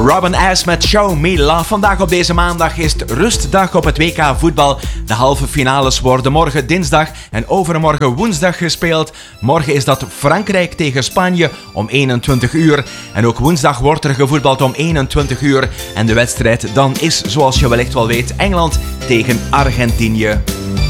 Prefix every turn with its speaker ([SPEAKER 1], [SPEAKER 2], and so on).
[SPEAKER 1] Robin S. met Show Me Love. Vandaag op deze maandag is het rustdag op het WK voetbal. De halve finales worden morgen dinsdag en overmorgen woensdag gespeeld. Morgen is dat Frankrijk tegen Spanje om 21 uur. En ook woensdag wordt er gevoetbald om 21 uur. En de wedstrijd dan is, zoals je wellicht wel weet, Engeland tegen Argentinië.